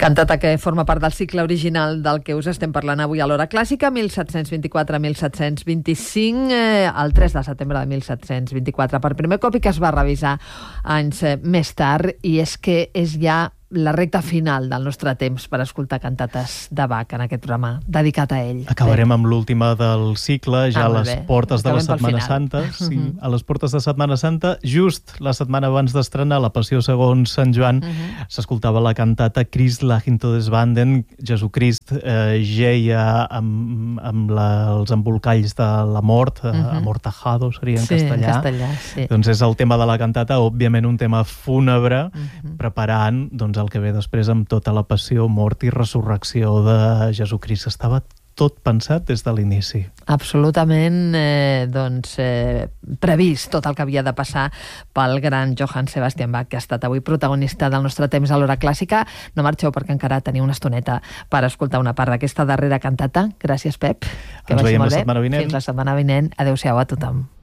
Cantata que forma part del cicle original del que us estem parlant avui a l'Hora Clàssica, 1724-1725, el 3 de setembre de 1724, per primer cop, i que es va revisar anys més tard, i és que és ja la recta final del nostre temps per escoltar cantates de Bach en aquest programa dedicat a ell. Acabarem amb l'última del cicle, ja a les portes de la Setmana Santa. Sí, a les portes de Setmana Santa, just la setmana abans d'estrenar la Passió segons Sant Joan, s'escoltava la cantata Christ lagt in des Wanden, Jesucrist geia amb els embolcalls de la mort, amortajado seria en castellà. Sí. Doncs és el tema de la cantata, òbviament un tema fúnebre, preparant doncs el que ve després amb tota la passió, mort i resurrecció de Jesucrist. Estava tot pensat des de l'inici. Absolutament previst tot el que havia de passar pel gran Johann Sebastian Bach, que ha estat avui protagonista del nostre temps a l'Hora Clàssica. No marxeu, perquè encara teniu una estoneta per escoltar una part d'aquesta darrera cantata. Gràcies, Pep. Ens veiem la setmana vinent. Fins la setmana vinent. Adéu-siau a tothom.